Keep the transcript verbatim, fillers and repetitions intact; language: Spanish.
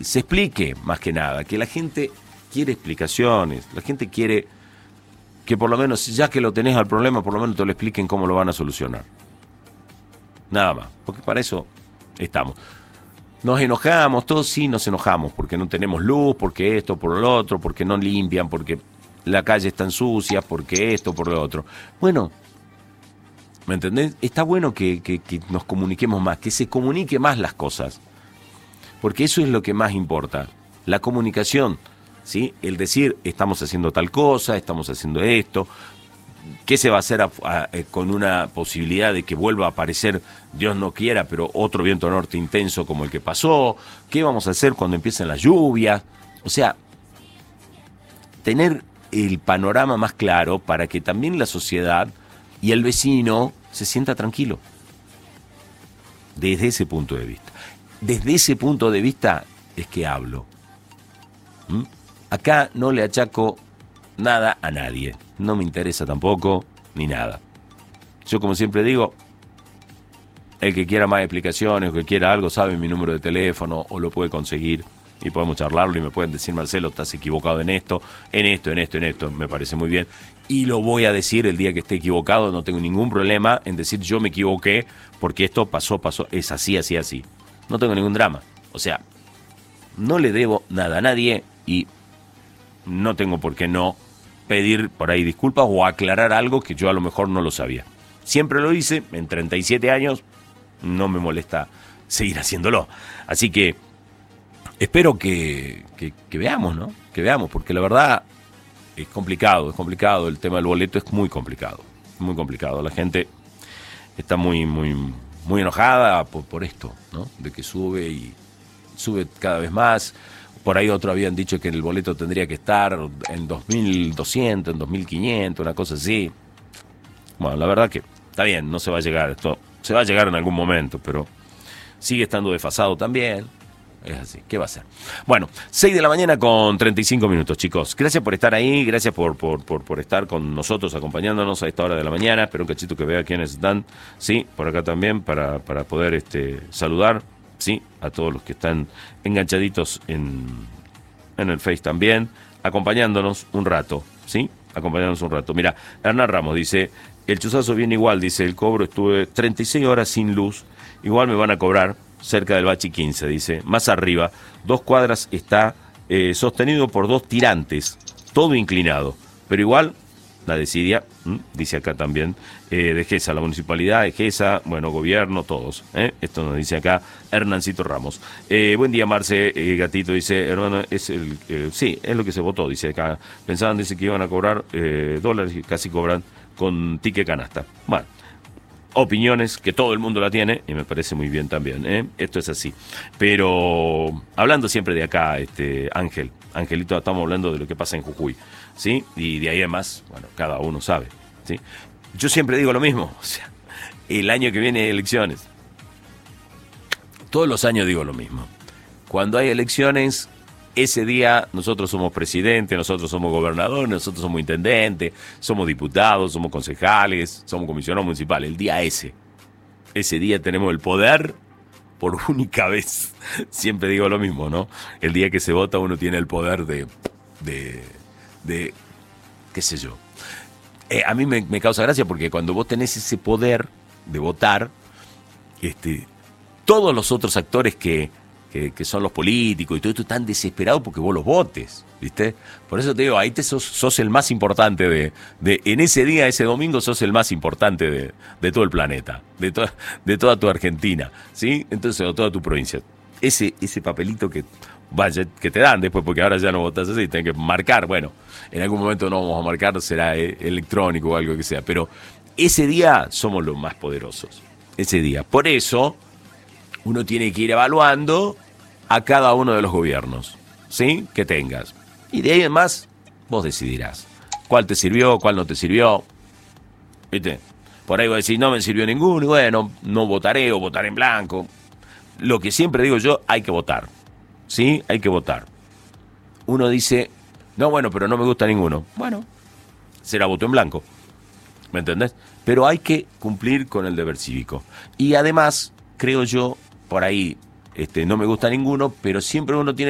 se explique más que nada, que la gente quiere explicaciones, la gente quiere que por lo menos, ya que lo tenés al problema, por lo menos te lo expliquen cómo lo van a solucionar. Nada más, porque para eso estamos. Nos enojamos, todos sí nos enojamos, porque no tenemos luz, porque esto, por lo otro, porque no limpian, porque la calle está sucia, porque esto, por lo otro. Bueno, ¿me entendés? Está bueno que, que, que nos comuniquemos más, que se comunique más las cosas, porque eso es lo que más importa, la comunicación, ¿sí? El decir, estamos haciendo tal cosa, estamos haciendo esto, ¿qué se va a hacer a, a, a, con una posibilidad de que vuelva a aparecer, Dios no quiera, pero otro viento norte intenso como el que pasó? ¿Qué vamos a hacer cuando empiecen las lluvias? O sea, tener el panorama más claro para que también la sociedad y el vecino se sienta tranquilo. Desde ese punto de vista. Desde ese punto de vista es que hablo. ¿Mm? Acá no le achaco nada a nadie. No me interesa tampoco, ni nada. Yo, como siempre digo, el que quiera más explicaciones, o que quiera algo, sabe mi número de teléfono, o lo puede conseguir, y podemos charlarlo, y me pueden decir, Marcelo, estás equivocado en esto, en esto, en esto, en esto, me parece muy bien. Y lo voy a decir el día que esté equivocado, no tengo ningún problema en decir yo me equivoqué, porque esto pasó, pasó, es así, así, así. No tengo ningún drama. O sea, no le debo nada a nadie, y no tengo por qué no pedir por ahí disculpas o aclarar algo que yo a lo mejor no lo sabía. Siempre lo hice, en treinta y siete años, no me molesta seguir haciéndolo. Así que espero que, que, que veamos, ¿no? Que veamos, porque la verdad es complicado, es complicado. El tema del boleto es muy complicado, muy complicado. La gente está muy, muy, muy enojada por, por esto, ¿no? De que sube y sube cada vez más. Por ahí otros habían dicho que el boleto tendría que estar en dos mil doscientos, en dos mil quinientos, una cosa así. Bueno, la verdad que está bien, no se va a llegar. Esto se va a llegar en algún momento, pero sigue estando desfasado también. Es así, ¿qué va a ser? Bueno, seis de la mañana con treinta y cinco minutos, chicos. Gracias por estar ahí, gracias por, por, por, por estar con nosotros, acompañándonos a esta hora de la mañana. Espero un cachito que vea quiénes están, sí, por acá también, para, para poder este, saludar, sí, a todos los que están enganchaditos en, en el Face también, acompañándonos un rato, sí, acompañándonos un rato. Mira, Hernán Ramos dice, el chuzazo viene igual, dice, el cobro estuve treinta y seis horas sin luz, igual me van a cobrar. Cerca del Bachi quince, dice, más arriba, dos cuadras está eh, sostenido por dos tirantes, todo inclinado, pero igual, la desidia, ¿m? Dice acá también, eh, de Gesa, la municipalidad de Gesa, bueno, gobierno, todos, ¿eh? Esto nos dice acá Hernancito Ramos. Eh, buen día, Marce, eh, Gatito, dice, hermano, es el, eh, sí, es lo que se votó, dice acá, pensaban, dice que iban a cobrar eh, dólares y casi cobran con ticket canasta. Bueno, opiniones que todo el mundo la tiene y me parece muy bien también, ¿eh? Esto es así, pero hablando siempre de acá, este Ángel, Angelito, estamos hablando de lo que pasa en Jujuy, ¿sí? Y de ahí además, bueno, cada uno sabe, ¿sí? Yo siempre digo lo mismo, o sea, el año que viene hay elecciones, todos los años digo lo mismo, cuando hay elecciones, ese día nosotros somos presidente, nosotros somos gobernador, nosotros somos intendente, somos diputados, somos concejales, somos comisionados municipales. El día ese, ese día tenemos el poder por única vez. Siempre digo lo mismo, ¿no? El día que se vota uno tiene el poder de, de, de qué sé yo. Eh, a mí me, me causa gracia porque cuando vos tenés ese poder de votar, este, todos los otros actores que Que, que son los políticos y todo esto están desesperados porque vos los votes, ¿viste? Por eso te digo, ahí te sos, sos el más importante de, de, en ese día, ese domingo, sos el más importante de, de todo el planeta, de, to, de toda tu Argentina, ¿sí? Entonces, o toda tu provincia. Ese, ese papelito que, vaya, que te dan después, porque ahora ya no votás así, tenés que marcar, bueno, en algún momento no vamos a marcar, será eh, electrónico o algo que sea, pero ese día somos los más poderosos, ese día. Por eso, uno tiene que ir evaluando a cada uno de los gobiernos, ¿sí? Que tengas. Y de ahí en más, vos decidirás cuál te sirvió, cuál no te sirvió, ¿viste? Por ahí vos decís, no me sirvió ninguno, y bueno, no votaré o votaré en blanco. Lo que siempre digo yo, hay que votar, ¿sí? Hay que votar. Uno dice, no, bueno, pero no me gusta ninguno. Bueno, será voto en blanco, ¿me entendés? Pero hay que cumplir con el deber cívico. Y además, creo yo, por ahí, este, no me gusta ninguno, pero siempre uno tiene